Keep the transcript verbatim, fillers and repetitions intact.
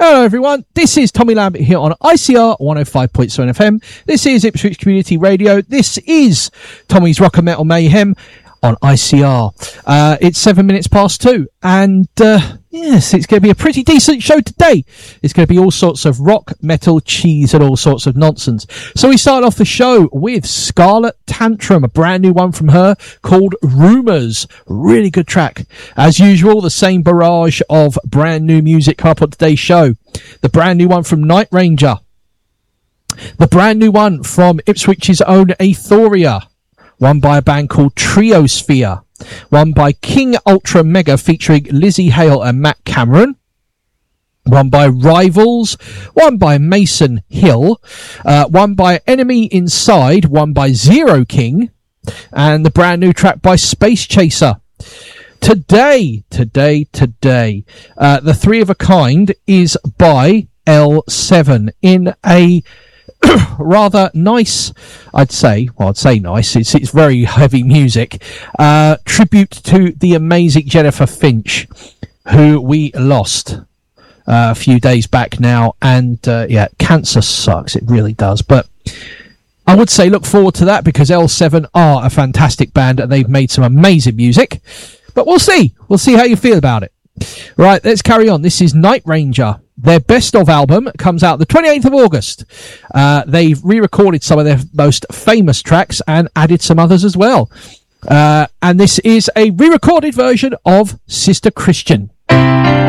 Hello everyone, this is Tommy Lambert here on I C R one oh five point seven F M. This is Ipswich Community Radio. This is Tommy's Rock and Metal Mayhem on I C R. Uh, it's seven minutes past two, and uh, yes, it's going to be a pretty decent show today. It's going to be all sorts of rock, metal, cheese, and all sorts of nonsense. So we start off the show with Scarlet Tantrum, a brand new one from her called Rumours. Really good track. As usual, the same barrage of brand new music come up on today's show. The brand new one from Night Ranger. The brand new one from Ipswich's own Aethoria. One by a band called Triosphere. One by King Ultra Mega featuring Lizzie Hale and Matt Cameron. One by Rivals. One by Mason Hill. Uh, one by Enemy Inside. One by Zero King. And the brand new track by Space Chaser. Today, today, today, uh, the Three of a Kind is by L seven in a rather nice, I'd say, well, I'd say nice, it's it's very heavy music, uh, tribute to the amazing Jennifer Finch, who we lost uh, a few days back now, and uh, yeah, cancer sucks, it really does, but I would say look forward to that, because L seven are a fantastic band, and they've made some amazing music, but we'll see, we'll see how you feel about it. Right, let's carry on. This is Night Ranger. Their best of album comes out the twenty-eighth of August. Uh, they've re-recorded some of their most famous tracks and added some others as well. Uh, and this is a re-recorded version of Sister Christian.